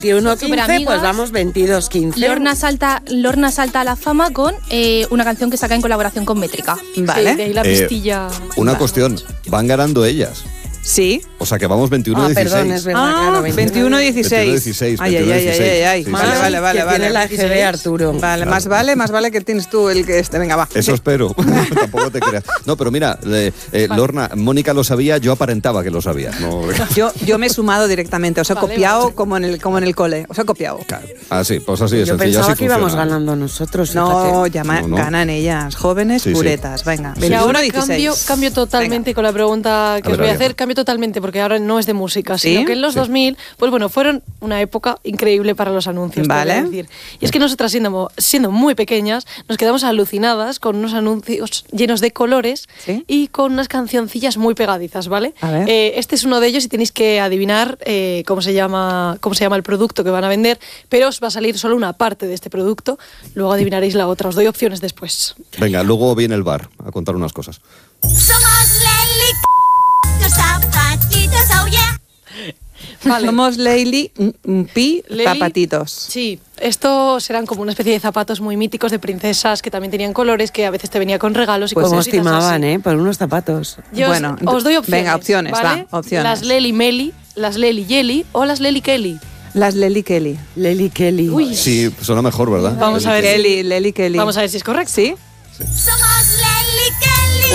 21-15, pues vamos 22-15. Lorna salta a la fama con una canción que saca en colaboración con Métrica. Vale. Sí, de ahí la pistilla. Una cuestión, van ganando ellas. Sí. O sea que vamos 21-16. Perdón, es verdad, claro. 21-16. 21-16. Ay. Sí, Vale. Que tiene la GB Arturo. Vale, Claro. más vale que tienes tú el que este. Venga, va. Eso espero. Tampoco te creas. No, pero mira, Lorna, Mónica lo sabía, yo aparentaba que lo sabía. No. Yo me he sumado directamente, os he copiado vale. como en el cole, os he copiado. Claro. Así, pues así de Yo sencillo. pensaba así que íbamos funciona. ganando nosotros. No, fíjate. No. ganan ellas, jóvenes Sí. puretas. Venga, Sí. Y ahora 21-16. cambio totalmente con la pregunta que A os ver, voy a a ver. hacer, cambio totalmente porque ahora no es de música, ¿Sí? sino que en los Sí. 2000, pues bueno, fueron una época increíble para los anuncios, Vale. podría decir. Y es que nosotras siendo muy pequeñas, nos quedamos alucinadas con unos anuncios llenos de colores ¿Sí? y con unas cancioncillas muy pegadizas, ¿vale? A ver. Este es uno de ellos y tenéis que adivinar cómo se llama el producto que van a vender, pero os va a salir solo una parte de este producto, luego adivinaréis la otra, os doy opciones después. Venga, luego viene el bar a contar unas cosas. Somos Leli, tus zapatitos, oh yeah. Vale. Somos Leili, Pi, Leli. zapatitos. Sí, estos eran como una especie de zapatos muy míticos de princesas que también tenían colores, que a veces te venía con regalos y Pues cosas os timaban, por unos zapatos. Yo Bueno, os doy opciones. venga, opciones, ¿vale? va, opciones. Las Leli Meli, las Leli Yeli o las Leli Kelly. Las Leli Kelly. Leli Kelly. Uy. Sí, suena mejor, ¿verdad? Vamos a ver. Leli Kelly. Vamos a ver si es correcto. ¿Sí? Somos Leli Kelly.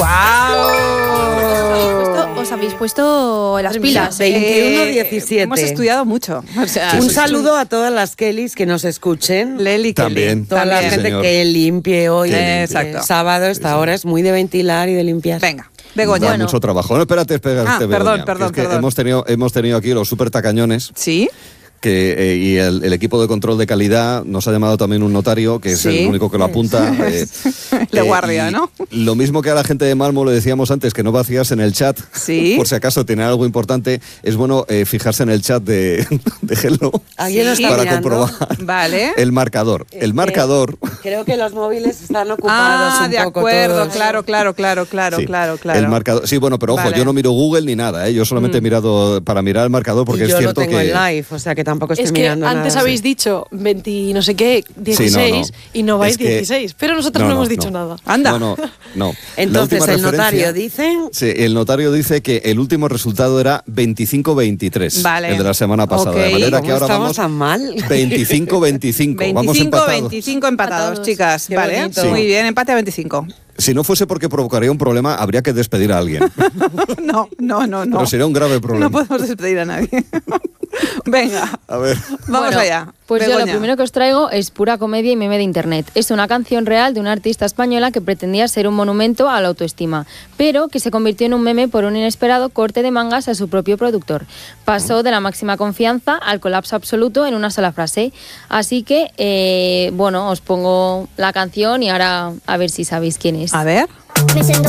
¡Wow! Os habéis puesto las pilas. 21-17. Hemos estudiado mucho. O sea, Un saludo a todas las Kellys que nos escuchen. Leli Kelly. También. Toda la Sí, gente señor. que limpie hoy. Que limpie. Exacto. Sábado, esta hora es muy de ventilar y de limpiar. Venga, Begoña. Da mucho trabajo. No, espérate, perdón, Begoña, perdón, que es que perdón. hemos tenido aquí los súper tacañones. ¿Sí? Y el equipo de control de calidad nos ha llamado también un notario, que es Sí. el único que lo apunta. De guardia, y ¿no? Lo mismo que a la gente de Malmo le decíamos antes, que no vacías en el chat, Sí. por si acaso tiene algo importante, es bueno fijarse en el chat de Hello ¿Alguien lo está para mirando? comprobar Vale. el marcador. El marcador... Creo que los móviles están ocupados un De poco acuerdo, todos. claro. Sí, claro. El marcador. Sí, bueno, pero ojo, Vale. yo no miro Google ni nada, yo solamente he mirado para mirar el marcador porque Y yo es cierto lo tengo que... en live, o sea que tampoco estoy Es que mirando antes nada. habéis dicho 20 y no sé qué, 16 y no vais Es que- 16, pero nosotros no hemos dicho nada. Anda. No. La Entonces última el notario referencia- dice... Sí, el notario dice que el último resultado era 25-23, Vale. el de la semana pasada. Ok. De manera que ¿Cómo ahora estamos vamos tan mal? 25-25. Vamos empatados. 25 empatados, chicas. Qué Vale, bonito. muy bien, empate a 25. Si no fuese porque provocaría un problema, habría que despedir a alguien. No. Pero sería un grave problema. No podemos despedir a nadie. Venga, A ver. vamos Bueno, allá. Pues yo lo Begoña. primero que os traigo es pura comedia y meme de internet. Es una canción real de una artista española que pretendía ser un monumento a la autoestima, pero que se convirtió en un meme por un inesperado corte de mangas a su propio productor. Pasó de la máxima confianza al colapso absoluto en una sola frase. Así que, os pongo la canción y ahora a ver si sabéis quién es. A ver. Me siento